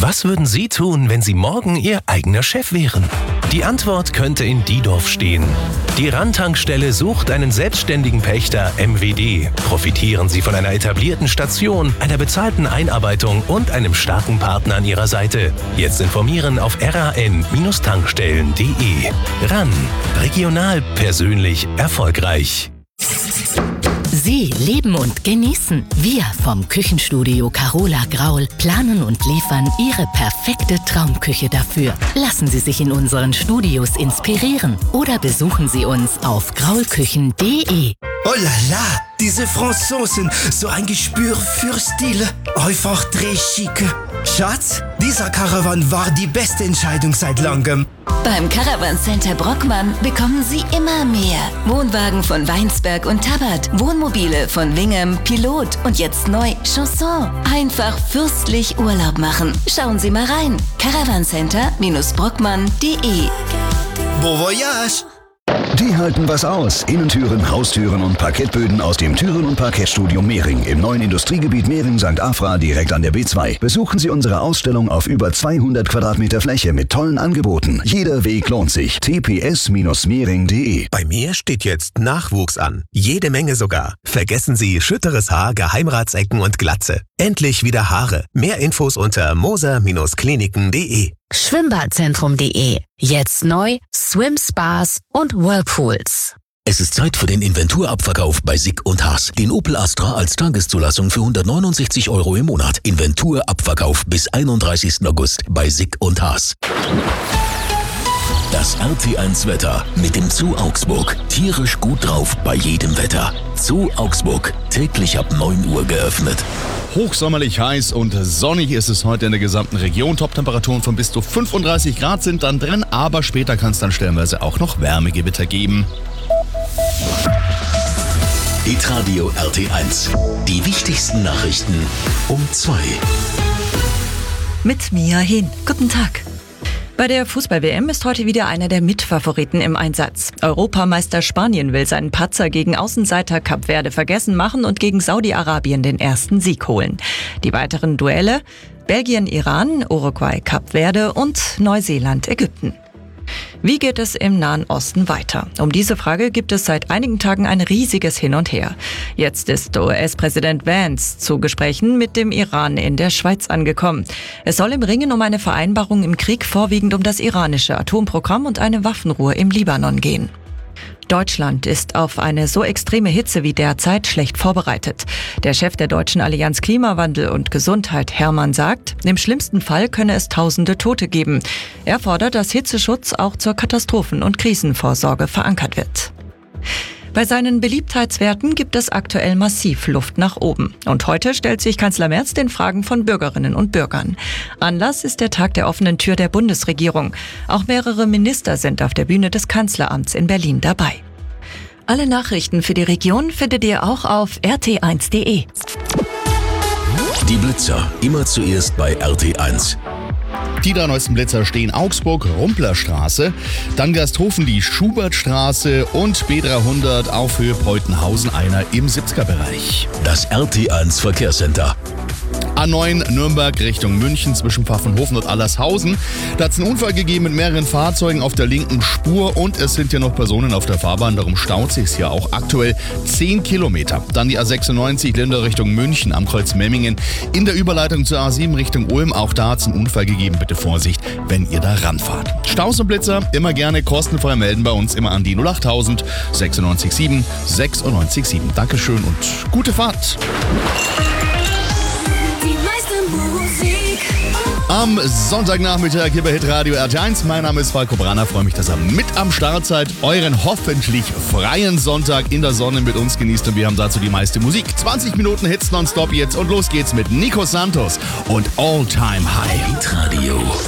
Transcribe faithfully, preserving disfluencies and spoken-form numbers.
Was würden Sie tun, wenn Sie morgen Ihr eigener Chef wären? Die Antwort könnte in Diedorf stehen. Die Ran-Tankstelle sucht einen selbstständigen Pächter M W D. Profitieren Sie von einer etablierten Station, einer bezahlten Einarbeitung und einem starken Partner an Ihrer Seite. Jetzt informieren auf ran Tankstellen punkt de. Ran. Regional, persönlich, erfolgreich. Sie leben und genießen. Wir vom Küchenstudio Carola Graul planen und liefern Ihre perfekte Traumküche dafür. Lassen Sie sich in unseren Studios inspirieren oder besuchen Sie uns auf graulküchen punkt de. Oh la la, diese Franzosen, so ein Gespür für Stile. Einfach très chic. Schatz, dieser Caravan war die beste Entscheidung seit langem. Beim Caravan Center Brockmann bekommen Sie immer mehr. Wohnwagen von Weinsberg und Tabbert, Wohnmobile von Wingham, Pilot und jetzt neu Chanson. Einfach fürstlich Urlaub machen. Schauen Sie mal rein. Caravancenter Brockmann punkt de. Bon voyage! Die halten was aus. Innentüren, Haustüren und Parkettböden aus dem Türen- und Parkettstudio Mehring im neuen Industriegebiet Mehring Sankt Afra direkt an der B zwei. Besuchen Sie unsere Ausstellung auf über zweihundert Quadratmeter Fläche mit tollen Angeboten. Jeder Weg lohnt sich. t p s mehring punkt de. Bei mir steht jetzt Nachwuchs an. Jede Menge sogar. Vergessen Sie schütteres Haar, Geheimratsecken und Glatze. Endlich wieder Haare. Mehr Infos unter moser Kliniken punkt de. Schwimmbadzentrum punkt de. Jetzt neu Swim-Spas und Whirlpools. Es ist Zeit für den Inventurabverkauf bei Sick und Haas. Den Opel Astra als Tageszulassung für hundertneunundsechzig Euro im Monat. Inventurabverkauf bis einunddreißigsten August bei Sick und Haas. Das R T eins Wetter mit dem Zoo Augsburg. Tierisch gut drauf bei jedem Wetter. Zoo Augsburg, täglich ab neun Uhr geöffnet. Hochsommerlich heiß und sonnig ist es heute in der gesamten Region. Top-Temperaturen von bis zu fünfunddreißig Grad sind dann drin, aber später kann es dann stellenweise auch noch Wärmegewitter geben. Hitradio R T eins. Die wichtigsten Nachrichten um zwei. Mit Mia Hin. Guten Tag. Bei der Fußball-W M ist heute wieder einer der Mitfavoriten im Einsatz. Europameister Spanien will seinen Patzer gegen Außenseiter Kap Verde vergessen machen und gegen Saudi-Arabien den ersten Sieg holen. Die weiteren Duelle: Belgien, Iran, Uruguay, Kap Verde und Neuseeland, Ägypten. Wie geht es im Nahen Osten weiter? Um diese Frage gibt es seit einigen Tagen ein riesiges Hin und Her. Jetzt ist U S-Präsident Vance zu Gesprächen mit dem Iran in der Schweiz angekommen. Es soll im Ringen um eine Vereinbarung im Krieg vorwiegend um das iranische Atomprogramm und eine Waffenruhe im Libanon gehen. Deutschland ist auf eine so extreme Hitze wie derzeit schlecht vorbereitet. Der Chef der Deutschen Allianz Klimawandel und Gesundheit, Hermann, sagt, im schlimmsten Fall könne es tausende Tote geben. Er fordert, dass Hitzeschutz auch zur Katastrophen- und Krisenvorsorge verankert wird. Bei seinen Beliebtheitswerten gibt es aktuell massiv Luft nach oben. Und heute stellt sich Kanzler Merz den Fragen von Bürgerinnen und Bürgern. Anlass ist der Tag der offenen Tür der Bundesregierung. Auch mehrere Minister sind auf der Bühne des Kanzleramts in Berlin dabei. Alle Nachrichten für die Region findet ihr auch auf r t eins punkt de. Die Blitzer, immer zuerst bei R T eins. Die drei neuesten Blitzer stehen Augsburg, Rumplerstraße, dann Gasthofen die Schubertstraße und B dreihundert auf Höhe Preutenhausen, einer im siebziger-Bereich. Das R T eins Verkehrscenter. A neun Nürnberg Richtung München zwischen Pfaffenhofen und Allershausen. Da hat es einen Unfall gegeben mit mehreren Fahrzeugen auf der linken Spur und es sind ja noch Personen auf der Fahrbahn, darum staut sich hier auch aktuell zehn Kilometer. Dann die A sechsundneunzig Linder Richtung München am Kreuz Memmingen. In der Überleitung zur A sieben Richtung Ulm, auch da hat es einen Unfall gegeben. Bitte Vorsicht, wenn ihr da ranfahrt. Staus und Blitzer immer gerne kostenfrei melden bei uns, immer an die null achttausend sechsundneunzig sieben sechsundneunzig sieben. Dankeschön und gute Fahrt. Am Sonntagnachmittag hier bei Hitradio R T eins. Mein Name ist Falco Branner. Freue mich, dass ihr mit am Start seid. Euren hoffentlich freien Sonntag in der Sonne mit uns genießt. Und wir haben dazu die meiste Musik. zwanzig Minuten Hits nonstop jetzt. Und los geht's mit Nico Santos und All Time High. Hitradio.